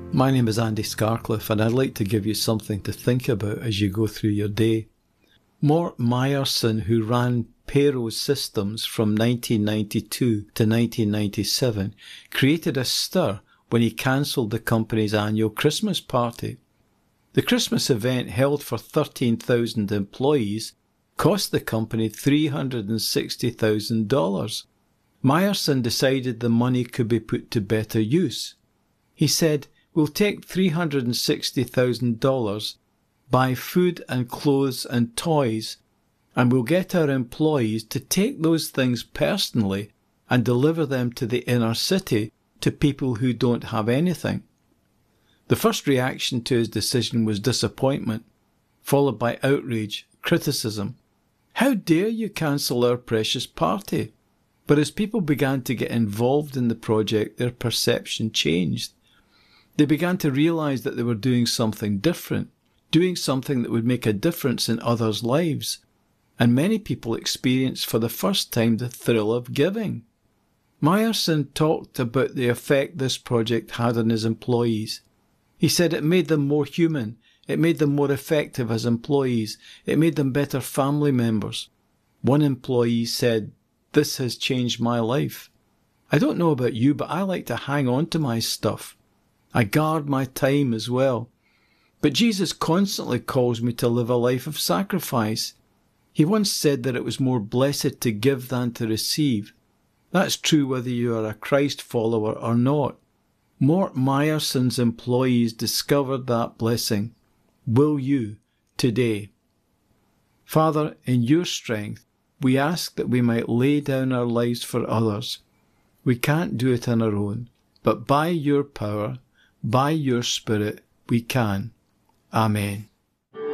My name is Andy Scarcliffe, and I'd like to give you something to think about as you go through your day. Mort Meyerson, who ran Payroll Systems from 1992 to 1997, created a stir when he cancelled the company's annual Christmas party. The Christmas event, held for 13,000 employees, cost the company $360,000. Meyerson decided the money could be put to better use. He said, "We'll take $360,000, buy food and clothes and toys, and we'll get our employees to take those things personally and deliver them to the inner city to people who don't have anything." The first reaction to his decision was disappointment, followed by outrage, criticism. "How dare you cancel our precious party?" But as people began to get involved in the project, their perception changed. They began to realize that they were doing something different, doing something that would make a difference in others' lives. And many people experienced for the first time the thrill of giving. Meyerson talked about the effect this project had on his employees. He said it made them more human, it made them more effective as employees, it made them better family members. One employee said, "This has changed my life. I don't know about you, but I like to hang on to my stuff. I guard my time as well. But Jesus constantly calls me to live a life of sacrifice. He once said that it was more blessed to give than to receive. That's true whether you are a Christ follower or not." Mort Meyerson's employees discovered that blessing. Will you today? Father, in your strength, we ask that we might lay down our lives for others. We can't do it on our own, but by your power, by your Spirit, we can. Amen.